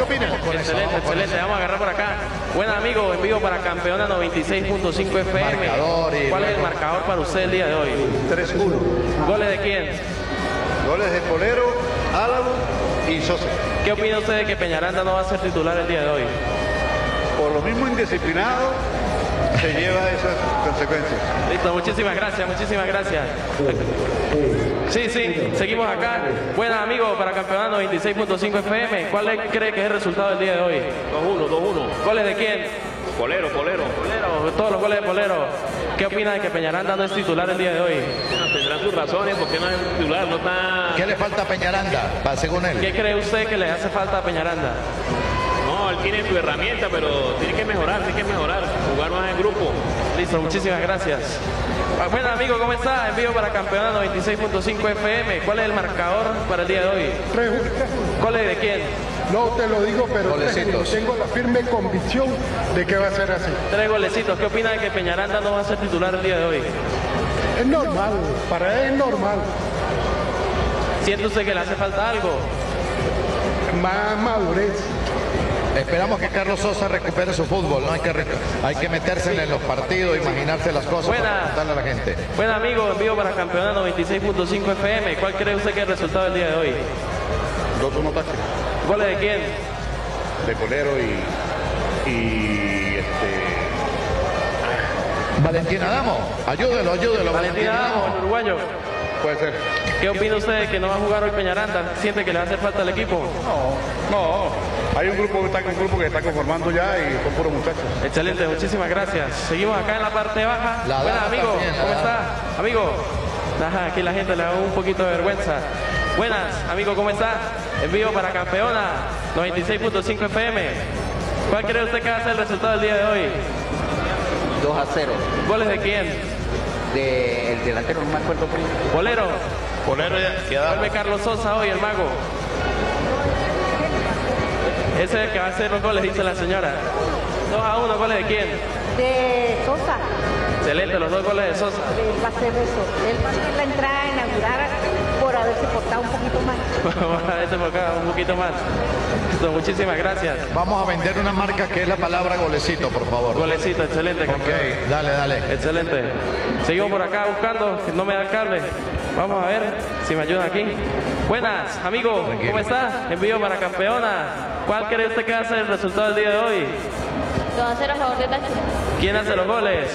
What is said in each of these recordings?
opinas? Excelente, excelente. Vamos a agarrar por acá. Buen amigo, en vivo para Campeona 96.5 FM. ¿Cuál es el marcador para usted el día de hoy? 3-1. ¿Goles de quién? Goles de Polero, Álamo y Sosa. ¿Qué opina usted de que Peñaranda no va a ser titular el día de hoy? Por lo mismo indisciplinado, se lleva esas consecuencias. Listo, muchísimas gracias, muchísimas gracias. Sí, seguimos acá. Buenas amigos para Campeonato 26.5 FM. ¿Cuál cree que es el resultado del día de hoy? 2-1. ¿Goles de quién? Polero. Todos los goles de Polero. ¿Qué opina de que Peñaranda no es titular el día de hoy? Tendrán sus razones, porque no es titular, no está... ¿Qué le falta a Peñaranda, según él? ¿Qué cree usted que le hace falta a Peñaranda? No, él tiene su herramienta, pero tiene que mejorar, jugar más en grupo. Listo, muchísimas gracias. Bueno, amigo, ¿cómo está? En vivo para Campeonato 96.5 FM. ¿Cuál es el marcador para el día de hoy? 3-1. ¿Goles de quién? No te lo digo, pero Golecitos. tengo la firme convicción de que va a ser así. 3 golecitos. ¿Qué opina de que Peñaranda no va a ser titular el día de hoy? Es normal, para él es normal. ¿Siente usted que le hace falta algo? Más madurez. Esperamos que Carlos Sosa recupere su fútbol, ¿no? Hay que meterse en los partidos, imaginarse las cosas para contarle a la gente. Buen amigo, en vivo para Campeonato 96.5 FM. ¿Cuál cree usted que es el resultado del día de hoy? 2-1 Táchira. ¿Goles de quién? De Polero Valentín Adamo, ayúdelo. Valentín Adamo, el uruguayo. Puede ser. ¿Qué opina usted de que no va a jugar hoy Peñaranda? ¿Siente que le hace falta al equipo? No. Hay un grupo que está conformando ya y son puros muchachos. Excelente, muchísimas gracias. Seguimos acá en la parte baja. Buenas, amigo, ¿cómo está? Amigo, aquí la gente le da un poquito de vergüenza. Buenas, amigo, ¿cómo está? En vivo para Campeona 96.5 FM. ¿Cuál cree usted que va a ser el resultado del día de hoy? 2-0. ¿Goles de quién? El delantero, no me acuerdo. Polero. ya Vuelve Carlos Sosa hoy, el mago. Ese es el que va a hacer los goles, dice la señora. 2-1, ¿goles de quién? De Sosa. Excelente, los 2 goles de Sosa. Él va a hacer eso. Él va a hacer la entrada inaugural por haberse portado un poquito más. A veces por acá, un poquito más. Listo, muchísimas gracias. Vamos a vender una marca que es la palabra golecito, por favor. Golecito, excelente, campeón. Ok, dale. Excelente. Seguimos por acá buscando, que no me da el cable. Vamos a ver si me ayudan aquí. Buenas, amigo, ¿cómo está? Envío para Campeona. ¿Cuál cree usted que va a ser el resultado del día de hoy? 2-0 a favor de Táchira. ¿Quién hace los goles?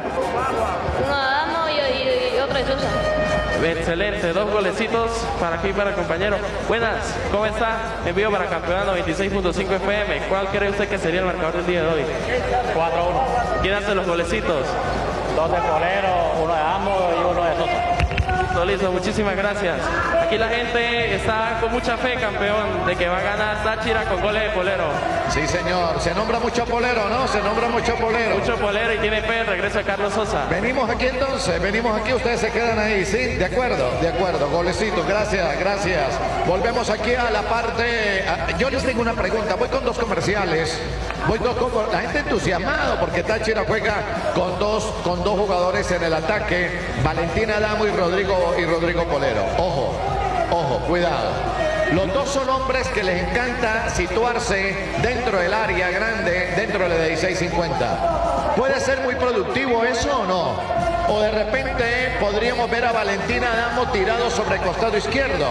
Uno de Adamo y otro de Sosa. Excelente, 2 golecitos para aquí, para el compañero. Buenas, ¿cómo está? Envío para Campeonato 96.5 FM. ¿Cuál cree usted que sería el marcador del día de hoy? 4-1. ¿Quién hace los golecitos? 2 de Polero, 1 de Adamo y 1 de Sosa. Listo, muchísimas gracias. Aquí la gente está con mucha fe, campeón, de que va a ganar Táchira con goles de Polero. Sí, señor. Se nombra mucho Polero, ¿no? Se nombra mucho Polero. Mucho Polero y tiene fe el regreso de Carlos Sosa. Venimos aquí entonces, ustedes se quedan ahí, ¿sí? De acuerdo, golecito, gracias. Volvemos aquí a la parte... Yo les tengo una pregunta, voy con 2 comerciales. La gente entusiasmado porque Táchira juega con dos jugadores en el ataque, Valentín Adamo y Rodrigo Polero. Ojo, cuidado. Los 2 son hombres que les encanta situarse dentro del área grande, dentro de la 16-50. ¿Puede ser muy productivo eso o no? O de repente podríamos ver a Valentín Adamo tirado sobre el costado izquierdo.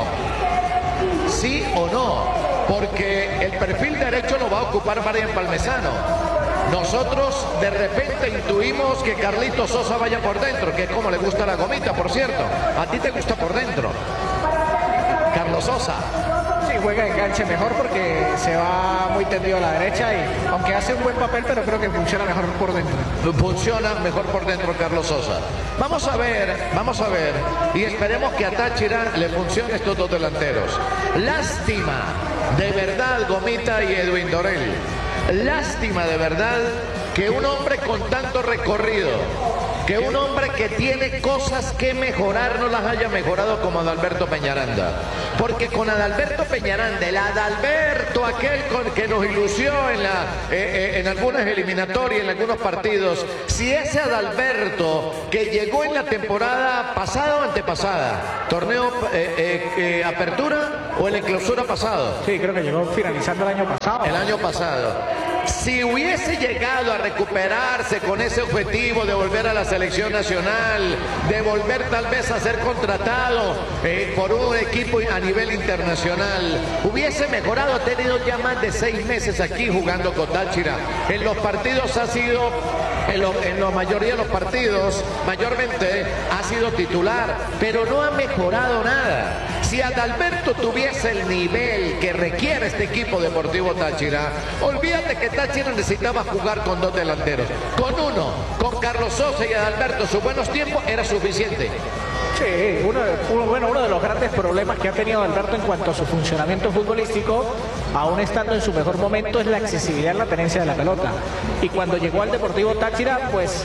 ¿Sí o no? Porque el perfil derecho lo va a ocupar Brian Palmesano. Nosotros de repente intuimos que Carlitos Sosa vaya por dentro, que es como le gusta la gomita, por cierto. A ti te gusta por dentro, Carlos Sosa. Sí, juega enganche mejor porque se va muy tendido a la derecha y aunque hace un buen papel, pero creo que funciona mejor por dentro. Funciona mejor por dentro Carlos Sosa. Vamos a ver y esperemos que a Táchira le funcione estos 2 delanteros. Lástima, de verdad, Gomita y Edwin Dorel. Lástima de verdad que un hombre con tanto recorrido, que un hombre que tiene cosas que mejorar no las haya mejorado como Adalberto Peñaranda. Porque con Adalberto Peñaranda, el Adalberto aquel que nos ilusió en algunas eliminatorias, en algunos partidos, si ese Adalberto que llegó en la temporada pasada o antepasada, torneo apertura ¿O en el clausura pasado? Sí, creo que llegó finalizando el año pasado. El año pasado. Si hubiese llegado a recuperarse con ese objetivo de volver a la selección nacional, de volver tal vez a ser contratado por un equipo a nivel internacional, hubiese mejorado. Ha tenido ya más de 6 meses aquí jugando con Táchira. En los partidos ha sido, en la mayoría de los partidos, mayormente ha sido titular, pero no ha mejorado nada. Si Adalberto tuviese el nivel que requiere este equipo Deportivo Táchira, olvídate que Táchira necesitaba jugar con 2 delanteros. Con uno, con Carlos Sosa y Adalberto, sus buenos tiempos era suficiente. Sí, uno de los grandes problemas que ha tenido Adalberto en cuanto a su funcionamiento futbolístico, aún estando en su mejor momento, es la accesibilidad en la tenencia de la pelota. Y cuando llegó al Deportivo Táchira, pues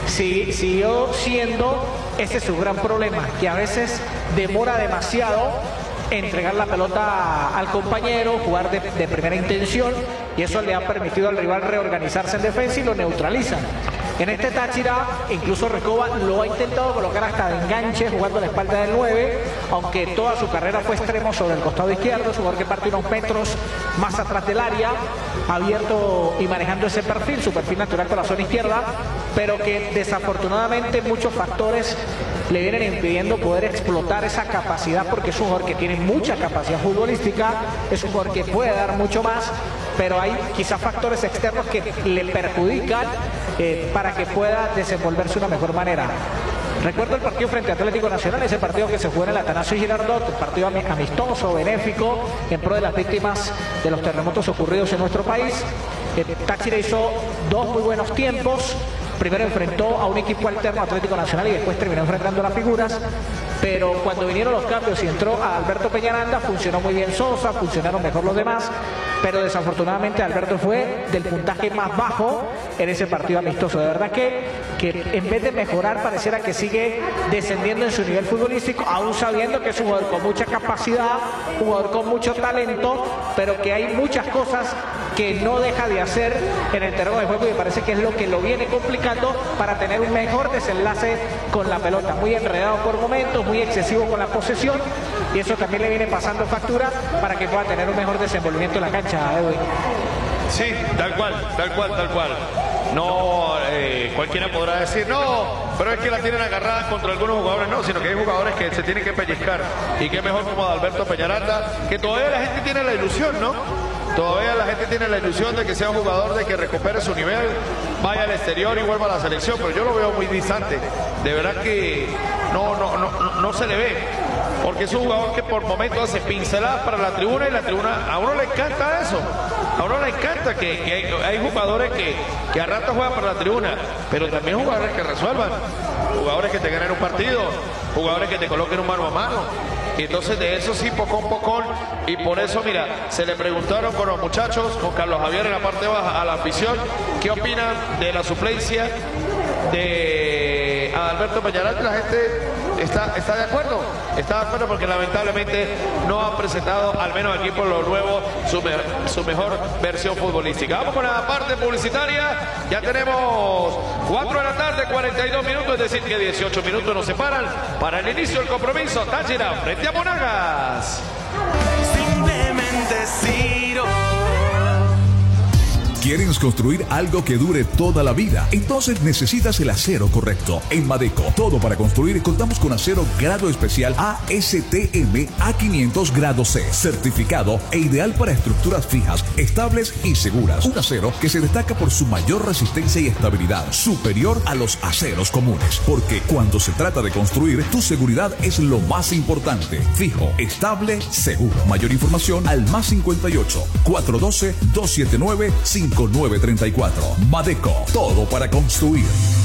siguió siendo ese su gran problema, que a veces demora demasiado entregar la pelota al compañero, jugar de primera intención, y eso le ha permitido al rival reorganizarse en defensa y lo neutralizan. En este Táchira, incluso Recoba lo ha intentado colocar hasta de enganche, jugando a la espalda del 9, aunque toda su carrera fue extremo sobre el costado izquierdo, jugador que parte unos metros más atrás del área, abierto y manejando ese perfil, su perfil natural por la zona izquierda, pero que desafortunadamente muchos factores le vienen impidiendo poder explotar esa capacidad, porque es un jugador que tiene mucha capacidad futbolística, es un jugador que puede dar mucho más, pero hay quizás factores externos que le perjudican para que pueda desenvolverse de una mejor manera. Recuerdo el partido frente a Atlético Nacional, ese partido que se jugó en el Atanasio Girardot, un partido amistoso, benéfico, en pro de las víctimas de los terremotos ocurridos en nuestro país. Táchira hizo 2 muy buenos tiempos. Primero enfrentó a un equipo alterno, Atlético Nacional, y después terminó enfrentando las figuras. Pero cuando vinieron los cambios y entró a Alberto Peñaranda, funcionó muy bien Sosa, funcionaron mejor los demás, pero desafortunadamente Alberto fue del puntaje más bajo en ese partido amistoso. De verdad que en vez de mejorar, pareciera que sigue descendiendo en su nivel futbolístico, aún sabiendo que es un jugador con mucha capacidad, un jugador con mucho talento, pero que hay muchas cosas que no deja de hacer en el terreno de juego, y me parece que es lo que lo viene complicando para tener un mejor desenlace con la pelota. Muy enredado por momentos, muy excesivo con la posesión, y eso también le viene pasando factura para que pueda tener un mejor desenvolvimiento en la cancha, Edwin. Sí, tal cual. No, cualquiera podrá decir, no, pero es que la tienen agarrada contra algunos jugadores, no, sino que hay jugadores que se tienen que pellizcar, y que mejor como Adalberto Peñaranda, que todavía la gente tiene la ilusión, ¿no? Todavía la gente tiene la ilusión de que sea un jugador, de que recupere su nivel, vaya al exterior y vuelva a la selección, pero yo lo veo muy distante. De verdad que no se le ve, porque es un jugador que por momentos hace pinceladas para la tribuna, y la tribuna, a uno le encanta eso. A uno le encanta que hay jugadores que a rato juegan para la tribuna, pero también jugadores que resuelvan, jugadores que te ganen un partido, jugadores que te coloquen un mano a mano. Y entonces de eso sí, poco, y por eso, mira, se le preguntaron con los muchachos, con Carlos Javier en la parte baja, a la afición, ¿qué opinan de la suplencia de Adalberto Peñaranda? La gente está de acuerdo, porque lamentablemente no ha presentado, al menos aquí por lo nuevo, su mejor versión futbolística. Vamos con la parte publicitaria. Ya tenemos 4 de la tarde, 42 minutos, es decir que 18 minutos nos separan para el inicio del compromiso. Táchira frente a Monagas. Simplemente Ciro. ¿Quieres construir algo que dure toda la vida? Entonces necesitas el acero correcto. En Madeco, todo para construir, contamos con acero grado especial ASTM A500 grado C, certificado e ideal para estructuras fijas, estables y seguras. Un acero que se destaca por su mayor resistencia y estabilidad, superior a los aceros comunes. Porque cuando se trata de construir, tu seguridad es lo más importante. Fijo, estable, seguro. Mayor información al +58 412 279 5934. Madeco, todo para construir.